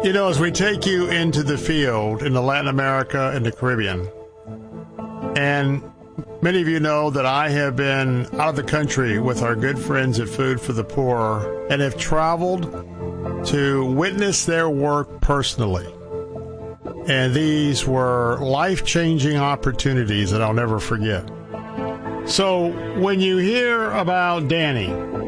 You know, as we take you into the field into Latin America and the Caribbean, and many of you know that I have been out of the country with our good friends at Food for the Poor and have traveled to witness their work personally. And these were life-changing opportunities that I'll never forget. So when you hear about Danny